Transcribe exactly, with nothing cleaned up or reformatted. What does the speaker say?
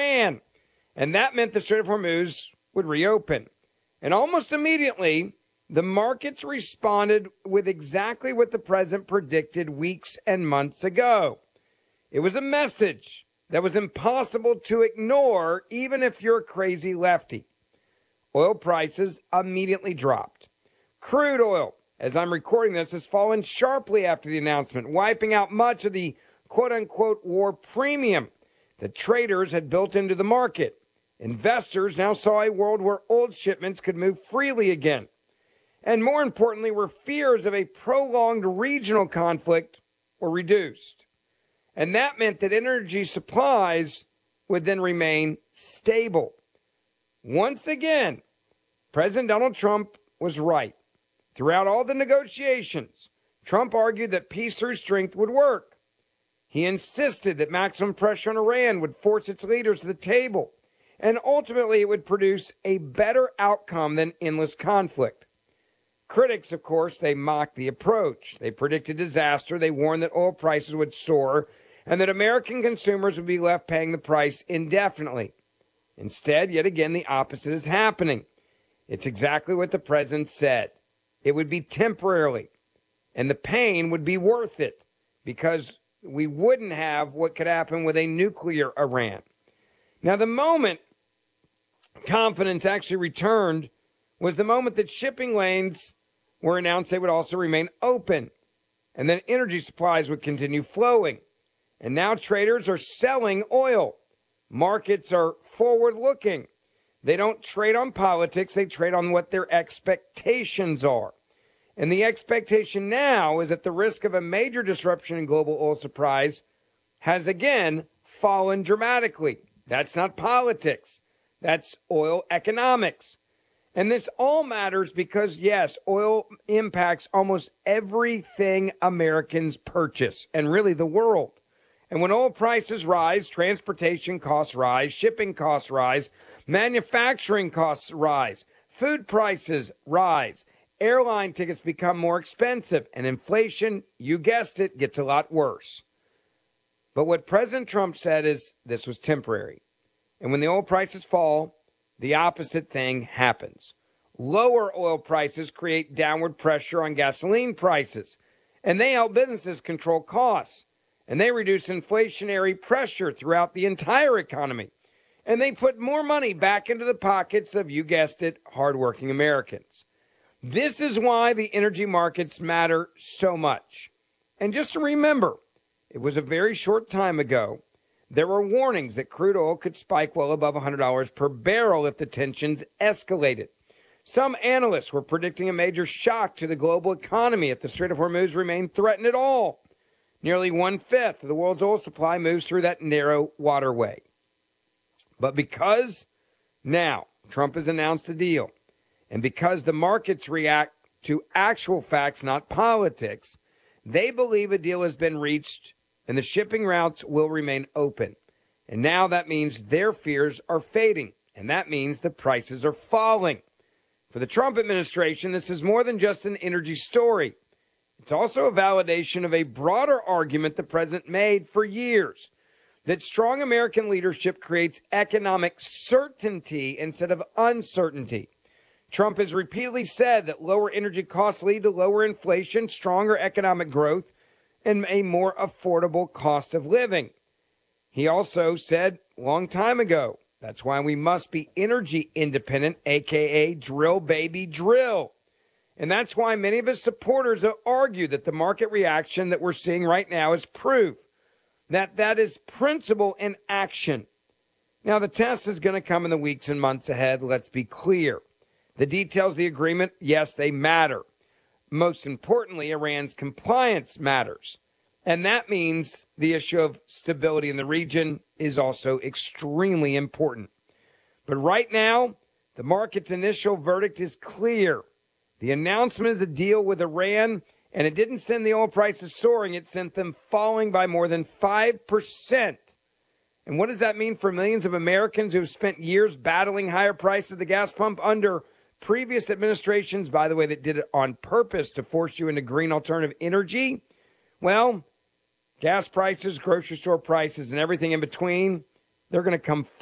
Iran. And that meant the Strait of Hormuz would reopen. And almost immediately, the markets responded with exactly what the president predicted weeks and months ago. It was a message that was impossible to ignore, even if you're a crazy lefty. Oil prices immediately dropped. Crude oil, as I'm recording this, has fallen sharply after the announcement, wiping out much of the quote-unquote war premium that traders had built into the market. Investors now saw a world where oil shipments could move freely again. And more importantly, where fears of a prolonged regional conflict were reduced. And that meant that energy supplies would then remain stable. Once again, President Donald Trump was right. Throughout all the negotiations, Trump argued that peace through strength would work. He insisted that maximum pressure on Iran would force its leaders to the table, and ultimately it would produce a better outcome than endless conflict. Critics, of course, they mocked the approach. They predicted disaster. They warned that oil prices would soar and that American consumers would be left paying the price indefinitely. Instead, yet again, the opposite is happening. It's exactly what the president said. It would be temporarily, and the pain would be worth it because we wouldn't have what could happen with a nuclear Iran. Now, the moment confidence actually returned was the moment that shipping lanes were announced they would also remain open, and then energy supplies would continue flowing. And now traders are selling oil. Markets are forward-looking. They don't trade on politics. They trade on what their expectations are. And the expectation now is that the risk of a major disruption in global oil supplies has again fallen dramatically. That's not politics. That's oil economics. And this all matters because, yes, oil impacts almost everything Americans purchase and really the world. And when oil prices rise, transportation costs rise, shipping costs rise, manufacturing costs rise, food prices rise, airline tickets become more expensive, and inflation, you guessed it, gets a lot worse. But what President Trump said is this was temporary. And when the oil prices fall, the opposite thing happens. Lower oil prices create downward pressure on gasoline prices, and they help businesses control costs, and they reduce inflationary pressure throughout the entire economy, and they put more money back into the pockets of, you guessed it, hardworking Americans. This is why the energy markets matter so much. And just to remember, it was a very short time ago there were warnings that crude oil could spike well above one hundred dollars per barrel if the tensions escalated. Some analysts were predicting a major shock to the global economy if the Strait of Hormuz remained threatened at all. Nearly one-fifth of the world's oil supply moves through that narrow waterway. But because now Trump has announced a deal, and because the markets react to actual facts, not politics, they believe a deal has been reached and the shipping routes will remain open. And now that means their fears are fading, and that means the prices are falling. For the Trump administration, this is more than just an energy story. It's also a validation of a broader argument the president made for years, that strong American leadership creates economic certainty instead of uncertainty. Trump has repeatedly said that lower energy costs lead to lower inflation, stronger economic growth, and a more affordable cost of living. He also said a long time ago, that's why we must be energy independent, a k a drill, baby, drill. And that's why many of his supporters argue that the market reaction that we're seeing right now is proof that that is principle in action. Now, the test is going to come in the weeks and months ahead. Let's be clear. The details of the agreement, yes, they matter. Most importantly, Iran's compliance matters. And that means the issue of stability in the region is also extremely important. But right now, the market's initial verdict is clear. The announcement is a deal with Iran, and it didn't send the oil prices soaring. It sent them falling by more than five percent. And what does that mean for millions of Americans who have spent years battling higher prices at the gas pump under previous administrations, by the way, that did it on purpose to force you into green alternative energy? Well, gas prices, grocery store prices, and everything in between, they're going to come